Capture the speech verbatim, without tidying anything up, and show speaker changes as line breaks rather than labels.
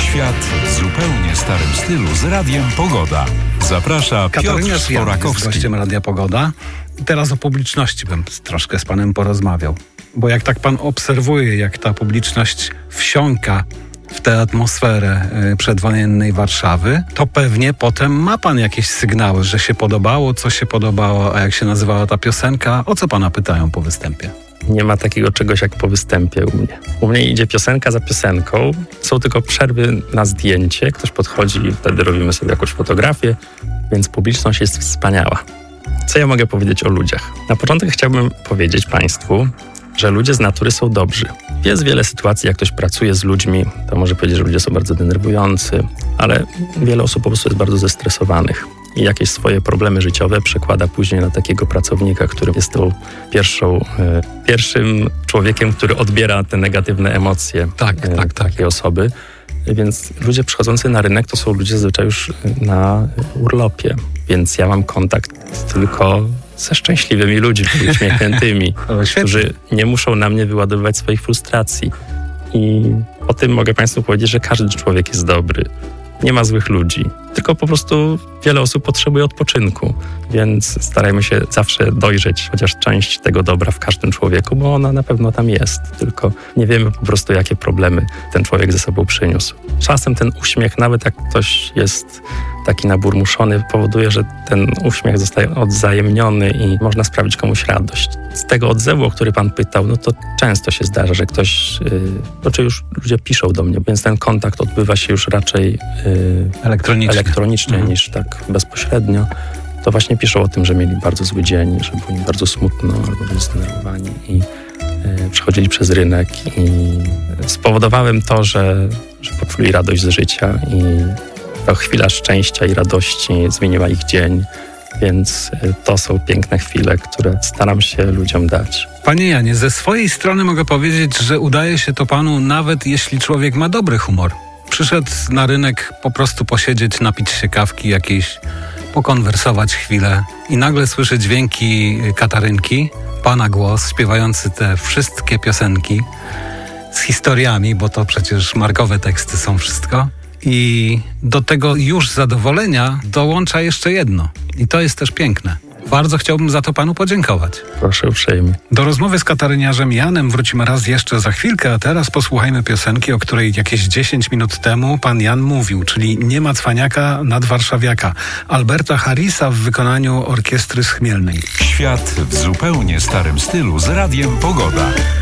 Świat w zupełnie starym stylu z Radiem Pogoda. Zaprasza Piotr Sporakowski.
Jest gościem Radia Pogoda. Teraz o publiczności bym troszkę z panem porozmawiał. Bo jak tak pan obserwuje, jak ta publiczność wsiąka w tę atmosferę przedwojennej Warszawy, to pewnie potem ma pan jakieś sygnały, że się podobało, co się podobało, a jak się nazywała ta piosenka, o co pana pytają po występie?
Nie ma takiego czegoś jak po występie u mnie. U mnie idzie piosenka za piosenką. Są tylko przerwy na zdjęcie. Ktoś podchodzi i wtedy robimy sobie jakąś fotografię, więc publiczność jest wspaniała. Co ja mogę powiedzieć o ludziach? Na początek chciałbym powiedzieć państwu, że ludzie z natury są dobrzy. Jest wiele sytuacji, jak ktoś pracuje z ludźmi, to może powiedzieć, że ludzie są bardzo denerwujący, ale wiele osób po prostu jest bardzo zestresowanych i jakieś swoje problemy życiowe przekłada później na takiego pracownika, który jest tą pierwszą, e, pierwszym człowiekiem, który odbiera te negatywne emocje
tak,
e,
tak, tak.
takiej osoby. Więc ludzie przychodzący na rynek to są ludzie zazwyczaj już na urlopie, więc ja mam kontakt tylko ze szczęśliwymi ludźmi, uśmiechniętymi, którzy nie muszą na mnie wyładowywać swoich frustracji. I o tym mogę państwu powiedzieć, że każdy człowiek jest dobry. Nie ma złych ludzi, tylko po prostu wiele osób potrzebuje odpoczynku, więc starajmy się zawsze dojrzeć chociaż część tego dobra w każdym człowieku, bo ona na pewno tam jest, tylko nie wiemy po prostu, jakie problemy ten człowiek ze sobą przyniósł. Czasem ten uśmiech, nawet jak ktoś jest taki naburmuszony, powoduje, że ten uśmiech zostaje odwzajemniony i można sprawić komuś radość. Z tego odzewu, o który pan pytał, no to często się zdarza, że ktoś, yy, znaczy już ludzie piszą do mnie, więc ten kontakt odbywa się już raczej yy,
elektronicznie,
elektronicznie
mhm.
niż tak bezpośrednio. To właśnie piszą o tym, że mieli bardzo zły dzień, że było im bardzo smutno albo byli zdenerwowani i yy, przechodzili przez rynek i spowodowałem to, że, że poczuli radość z życia i ta chwila szczęścia i radości zmieniła ich dzień, więc to są piękne chwile, które staram się ludziom dać.
Panie Janie, ze swojej strony mogę powiedzieć, że udaje się to panu nawet jeśli człowiek ma dobry humor. Przyszedł na rynek po prostu posiedzieć, napić się kawki jakiejś, pokonwersować chwilę i nagle słyszy dźwięki Katarynki, pana głos śpiewający te wszystkie piosenki z historiami, bo to przecież markowe teksty są wszystko. I do tego już zadowolenia dołącza jeszcze jedno. I to jest też piękne. Bardzo chciałbym za to panu podziękować.
Proszę uprzejmie.
Do rozmowy z kataryniarzem Janem wrócimy raz jeszcze za chwilkę, a teraz posłuchajmy piosenki, o której jakieś dziesięć minut temu pan Jan mówił, czyli Nie ma cwaniaka nad warszawiaka. Alberta Harrisa w wykonaniu orkiestry z Chmielnej.
Świat w zupełnie starym stylu z Radiem Pogoda.